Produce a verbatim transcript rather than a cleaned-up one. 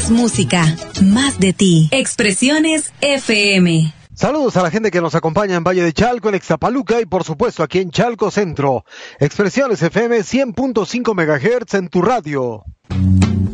Más música, más de ti. Expresiones F M. Saludos a la gente que nos acompaña en Valle de Chalco, en Ixtapaluca y por supuesto aquí en Chalco Centro. Expresiones F M cien punto cinco megahertz en tu radio.